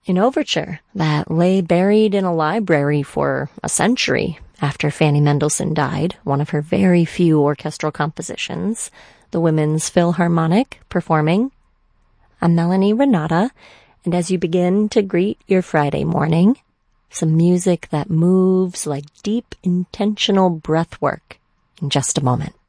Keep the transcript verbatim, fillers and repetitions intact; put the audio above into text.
an overture that lay buried in a library for a century after Fanny Mendelssohn died, one of her very few orchestral compositions, the Women's Philharmonic performing. I'm Melanie Renata, and as you begin to greet your Friday morning, some music that moves like deep, intentional breath work in just a moment.